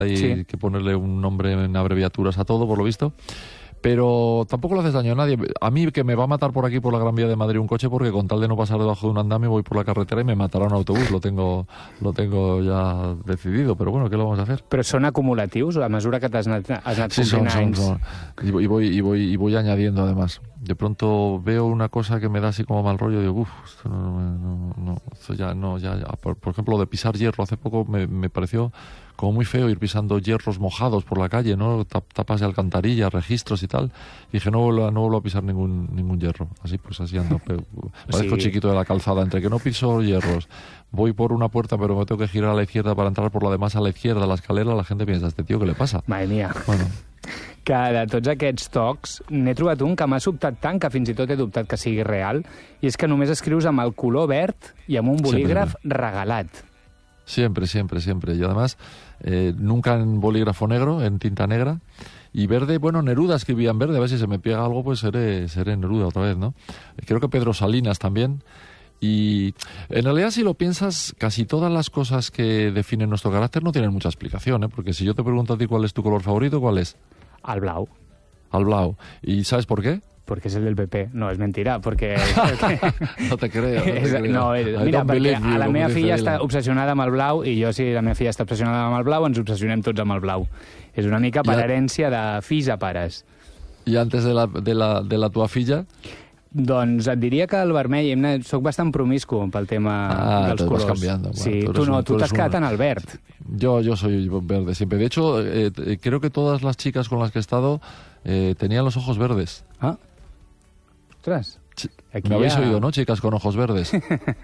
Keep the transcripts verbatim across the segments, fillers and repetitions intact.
hay Sí. que ponerle un nombre en abreviaturas a todo, por lo visto. Pero tampoco le haces daño a nadie. A mí, que me va a matar por aquí, por la Gran Vía de Madrid, un coche, porque con tal de no pasar debajo de un andamio voy por la carretera y me matará un autobús. Lo tengo lo tengo ya decidido, pero bueno, ¿qué lo vamos a hacer? Però són acumulatius a mesura que t'has anat, has anat Sí, son, complint son, anys? son. Y, voy, y, voy, y, voy, y voy añadiendo, además. De pronto veo una cosa que me da así como mal rollo y digo, uff, esto no, no, no, esto ya, no, ya, ya. Por, por ejemplo, lo de pisar hierro, hace poco me, me pareció como muy feo ir pisando hierros mojados por la calle, ¿no? Tapas de alcantarilla, registros y tal. Y dije, no vuelvo, a- no vuelvo a pisar ningún ningún hierro. Así pues, así ando. Pe- Parezco Sí. chiquito de la calzada. Entre que no piso hierros, voy por una puerta, pero me tengo que girar a la izquierda para entrar por la demás a la izquierda, a la escalera, la gente piensa, ¿este tío qué le pasa? Madre mia. Bueno, Que de tots aquests tocs n'he trobat un que m'ha sobtat tant que fins i tot he dubtat que sigui real, i és que només escrius amb el color verd i amb un bolígraf regalat. siempre, siempre, siempre. Y además, eh, nunca en bolígrafo negro, en tinta negra. Y verde, bueno, Neruda escribía en verde, a ver si se me pega algo, pues seré, seré Neruda otra vez, ¿no? Creo que Pedro Salinas también. Y en realidad, si lo piensas, casi todas las cosas que definen nuestro carácter no tienen mucha explicación, ¿eh? Porque si yo te pregunto a ti cuál es tu color favorito, ¿cuál es? El blau, Al blau. ¿Y sabes por qué? perquè és el del P P. No, és mentira, perquè... No te creo. No, te És- creo. no, I mira, don't perquè believe you, a la com meva dice filla ella. està obsessionada amb el blau i jo, si la meva filla està obsessionada amb el blau, ens obsessionem tots amb el blau. És una mica per Ja. herència de fills a pares. Y antes de la, de la, de la tua filla, Doncs et diria que el vermell, hem anat- soc bastant promiscu pel tema Ah, dels te vas colors. canviando. Bueno, sí, tú tu eres no, un- tu tú t'has eres quedat un- en el verd. yo, yo soy verde siempre. De hecho, eh, eh, creo que todas las chicas con las que he estado eh, tenían los ojos verdes. Ah, ostres. Ch- Aquí Me habéis ja- oído, ¿no? Chicas con ojos verdes.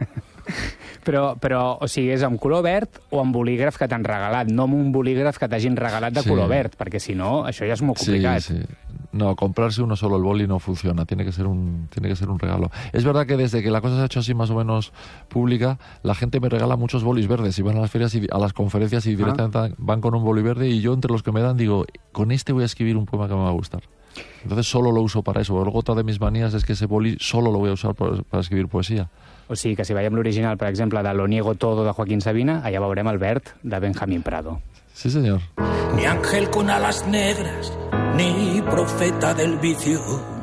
Però, però, o sigui, és amb color verd o amb bolígraf que t'han regalat, no amb un bolígraf que t'hagin regalat de Sí. color verd, perquè si no, això ja és molt Sí, complicat. sí. No, comprarse uno solo el boli no funciona. Tiene que ser un, tiene que ser un regalo. Es verdad que desde que la cosa se ha hecho así más o menos pública, la gente me regala muchos bolis verdes y van a las ferias y a las conferencias y directamente van con un boli verde y yo entre los que me dan digo, con este voy a escribir un poema que me va a gustar. Entonces solo lo uso para eso. Luego otra de mis manías es que ese boli solo lo voy a usar para, para escribir poesía. O sigui que si veiem l'original, per exemple, de Lo niego todo de Joaquín Sabina, allà veurem el verd de Benjamín Prado. Sí, señor. Ni ángel con alas negras, ni profeta del vicio.